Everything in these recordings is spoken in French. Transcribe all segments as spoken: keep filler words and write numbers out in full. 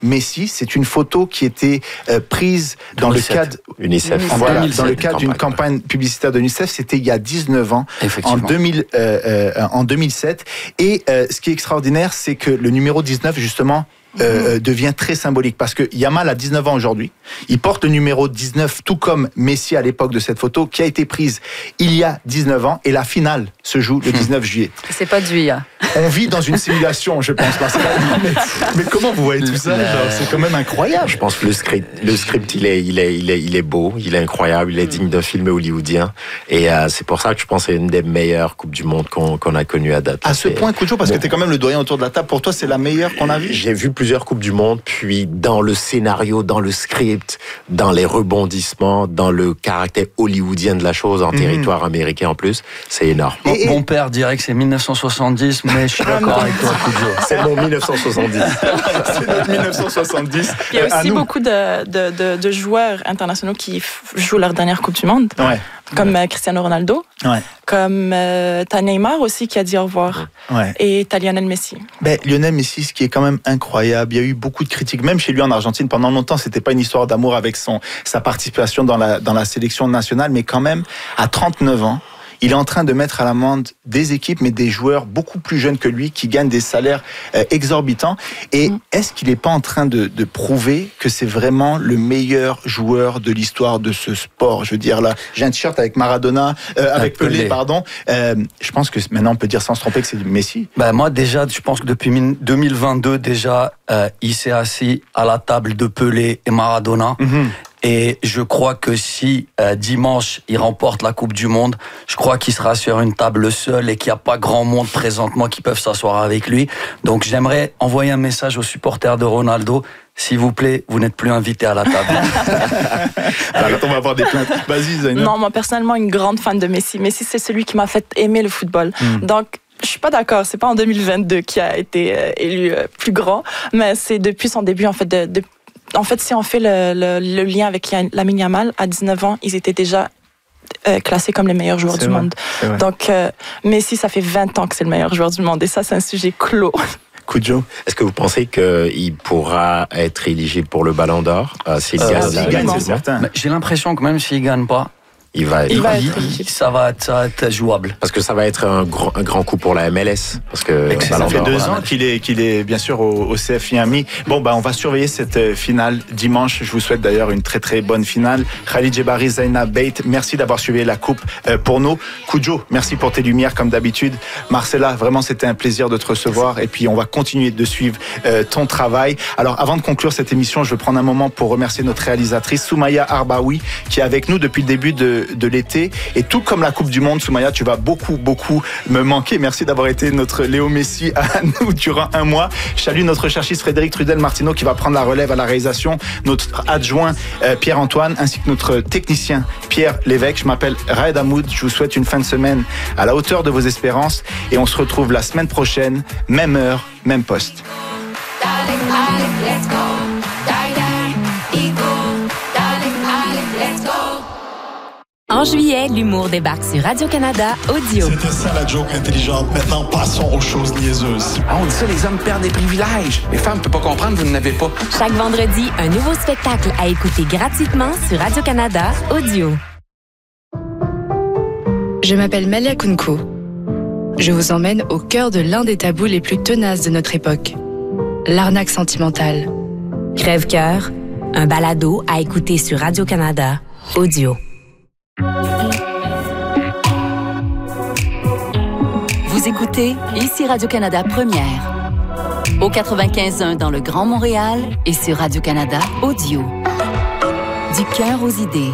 Messi. C'est une photo qui était euh, prise dans deux mille sept. le cadre UNICEF. Voilà, deux mille sept, dans le cadre d'une campagne, campagne publicitaire de l'UNICEF. C'était il y a dix-neuf ans, en, deux mille, euh, euh, en deux mille sept. Et euh, ce qui est extraordinaire, c'est que le numéro dix-neuf, justement, Euh, devient très symbolique parce que Yamal a dix-neuf ans aujourd'hui. Il porte le numéro dix-neuf, tout comme Messi à l'époque de cette photo, qui a été prise il y a dix-neuf ans, et la finale se joue le dix-neuf juillet. C'est pas du I A. On vit dans une simulation, je pense. Parce que, mais, mais comment vous voyez tout ça? Genre, c'est quand même incroyable. Je pense que le script, le script, il est, il est, il est, il est beau, il est incroyable, il est digne d'un film hollywoodien. Et euh, c'est pour ça que je pense que c'est une des meilleures coupes du monde qu'on, qu'on a connues à date. À ce et, point, Cujo, parce bon, que t'es quand même le doyen autour de la table. Pour toi, c'est la meilleure qu'on a vue? J'ai vu plusieurs coupes du monde, puis dans le scénario, dans le script, dans les rebondissements, dans le caractère hollywoodien de la chose, en mmh. territoire américain en plus, c'est énorme. Et, et... Mon père dirait que c'est dix-neuf cent soixante-dix, mais je suis d'accord avec toi, Cujo. C'est mon dix-neuf cent soixante-dix. C'est notre dix-neuf cent soixante-dix. Il y a aussi beaucoup de, de, de, de joueurs internationaux qui f- jouent leur dernière Coupe du Monde. Ouais. Comme euh, Cristiano Ronaldo, ouais. comme euh, t'as Neymar aussi qui a dit au revoir, ouais. et t'as Lionel Messi. Ben, Lionel Messi, ce qui est quand même incroyable, il y a eu beaucoup de critiques, même chez lui en Argentine. Pendant longtemps, c'était pas une histoire d'amour avec son, sa participation dans la, dans la sélection nationale, mais quand même, à trente-neuf ans, il est en train de mettre à l'amende des équipes, mais des joueurs beaucoup plus jeunes que lui, qui gagnent des salaires euh, exorbitants. Et mmh. est-ce qu'il n'est pas en train de, de prouver que c'est vraiment le meilleur joueur de l'histoire de ce sport? Je veux dire, là, j'ai un t-shirt avec Maradona, euh, avec Pelé, Pelé, pardon. Euh, je pense que maintenant, on peut dire sans se tromper que c'est du Messi. Ben, moi, déjà, je pense que depuis deux mille vingt-deux, déjà, euh, il s'est assis à la table de Pelé et Maradona. Mmh. Et je crois que si euh, dimanche il remporte la Coupe du Monde, je crois qu'il sera sur une table seul et qu'il n'y a pas grand monde présentement qui peuvent s'asseoir avec lui. Donc j'aimerais envoyer un message aux supporters de Ronaldo. S'il vous plaît, vous n'êtes plus invité à la table. Alors, on va avoir des plaintes. Vas-y, Zaina. Non, moi personnellement, une grande fan de Messi. Messi, c'est celui qui m'a fait aimer le football. Mm. Donc, je suis pas d'accord. C'est pas en deux mille vingt-deux qu'il a été euh, élu euh, plus grand, mais c'est depuis son début en fait de, de En fait, si on fait le, le, le lien avec Lamine Yamal, à dix-neuf ans, ils étaient déjà euh, classés comme les meilleurs joueurs c'est du vrai, monde. Donc, euh, Messi, ça fait vingt ans que c'est le meilleur joueur du monde. Et ça, c'est un sujet clos. Cujo. Est-ce que vous pensez qu'il pourra être éligible pour le Ballon d'Or euh, s'il euh, gagne, s'il gagne, c'est certain. Mais j'ai l'impression que même s'il ne gagne pas, Il va être, il va il, il, ça, va être, ça va être jouable. Parce que ça va être un grand, un grand coup pour la M L S. Parce que ça fait deux ans qu'il est, qu'il est bien sûr au, au C F Miami. Bon, bah, on va surveiller cette finale dimanche. Je vous souhaite d'ailleurs une très très bonne finale. Khalid Djebari, Zaina Bate, merci d'avoir suivi la coupe pour nous. Cujo, merci pour tes lumières comme d'habitude. Marcella, vraiment c'était un plaisir de te recevoir. Et puis on va continuer de suivre euh, ton travail. Alors avant de conclure cette émission, je veux prendre un moment pour remercier notre réalisatrice Soumaya Arbaoui qui est avec nous depuis le début de de l'été, et tout comme la Coupe du Monde, Soumaya, tu vas beaucoup beaucoup me manquer. Merci d'avoir été notre Léo Messi à nous durant un mois. Je salue notre cherchiste Frédéric Trudel Martino qui va prendre la relève à la réalisation, notre adjoint euh, Pierre-Antoine, ainsi que notre technicien Pierre Lévesque. Je m'appelle Raed Hamoud, je vous souhaite une fin de semaine à la hauteur de vos espérances, et on se retrouve la semaine prochaine, même heure, même poste. Darling, darling, let's go. En juillet, l'humour débarque sur Radio-Canada Audio. C'était ça la joke intelligente. Maintenant, passons aux choses niaiseuses. Ah, on dit ça, les hommes perdent des privilèges. Les femmes ne peuvent pas comprendre, vous n'en avez pas. Chaque vendredi, un nouveau spectacle à écouter gratuitement sur Radio-Canada Audio. Je m'appelle Malia Kunko. Je vous emmène au cœur de l'un des tabous les plus tenaces de notre époque. L'arnaque sentimentale. Crève-cœur, un balado à écouter sur Radio-Canada Audio. Vous écoutez ici Radio-Canada Première. Au quatre-vingt-quinze un dans le Grand Montréal et sur Radio-Canada Audio. Du cœur aux idées.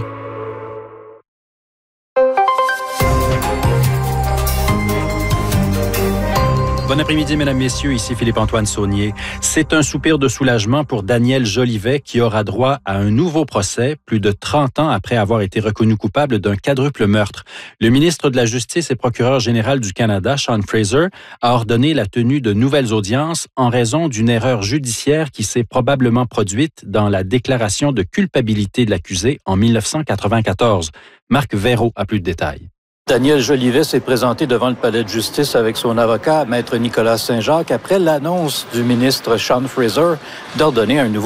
Bon après-midi, mesdames, messieurs, ici Philippe-Antoine Saunier. C'est un soupir de soulagement pour Daniel Jolivet qui aura droit à un nouveau procès plus de trente ans après avoir été reconnu coupable d'un quadruple meurtre. Le ministre de la Justice et procureur général du Canada, Sean Fraser, a ordonné la tenue de nouvelles audiences en raison d'une erreur judiciaire qui s'est probablement produite dans la déclaration de culpabilité de l'accusé en mille neuf cent quatre-vingt-quatorze. Marc Véraud a plus de détails. Daniel Jolivet s'est présenté devant le palais de justice avec son avocat, maître Nicolas Saint-Jacques, après l'annonce du ministre Sean Fraser d'ordonner un nouveau